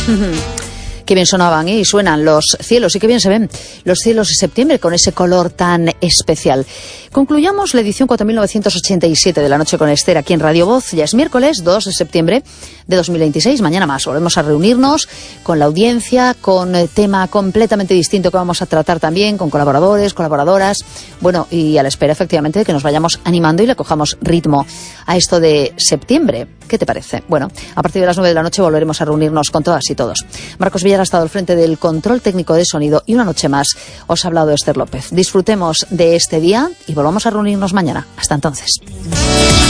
Qué bien sonaban y suenan los cielos y qué bien se ven los cielos de septiembre con ese color tan especial. Concluyamos la edición 4987 de La Noche con Esther aquí en Radio Voz. Ya es miércoles 2 de septiembre de 2026. Mañana más volvemos a reunirnos con la audiencia, con tema completamente distinto que vamos a tratar también, con colaboradores, colaboradoras. Bueno, y a la espera efectivamente de que nos vayamos animando y le cojamos ritmo a esto de septiembre. ¿Qué te parece? Bueno, a partir de las 9 de la noche volveremos a reunirnos con todas y todos. Marcos Villar ha estado al frente del control técnico de sonido y una noche más os ha hablado Esther López. Disfrutemos de este día y volvamos a reunirnos mañana. Hasta entonces.